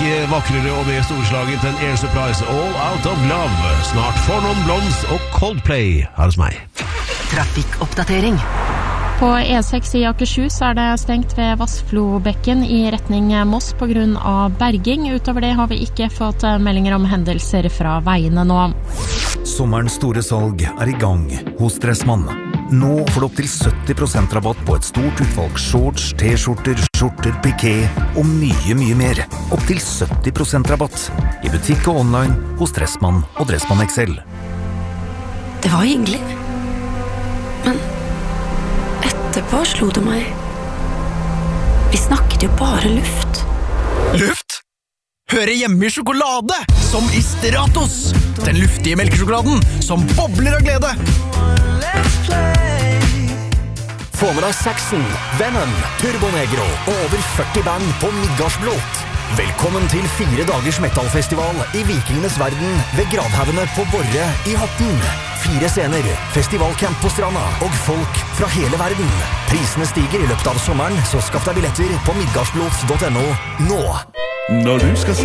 vakrere og mer storslaget enn Air Supply's All Out of Love. Snart Fornom Blondes og Coldplay her hos meg. Trafikkoppdatering. På E6 i Akershus er det stengt ved Vassflobekken i retning Moss på grunn av berging. Utover det har vi ikke fått meldinger om hendelser fra veiene nå. Sommerens store salg er i gang hos Dressmann. Nå får du opp til 70% rabatt på et stort utvalg shorts, t-skjorter, skjorter, piké og mye mer. Opp til 70% rabatt i butikk og online hos Dressmann og Dressmann XL. Det var hyggelig, men etterpå slo det meg. Vi snakket jo bare luft. Luft? Hører hjemme i sjokolade, som i Stratos. Den luftige melkesjokoladen som bobler av glede. Få med deg Saxon, Venom, Turbo Negro og over 40 band på Midgardsblot. Velkommen til 4 dagers metalfestival i Vikingenes verden ved Gravhaugene på Borre i Horten. 4 scener, festivalcamp på stranda og folk fra hele verden. Prisene stiger i løpet av sommeren, så skaff deg billetter på midgardsblots.no nå. Når du skal se